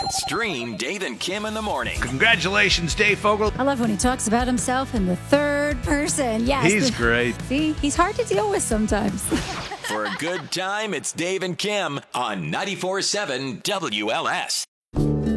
Stream Dave and Kim in the morning. Congratulations, Dave Fogel. I love when he talks about himself in the third person. Yes. He's great. See, he's hard to deal with sometimes. For a good time, it's Dave and Kim on 94.7 WLS.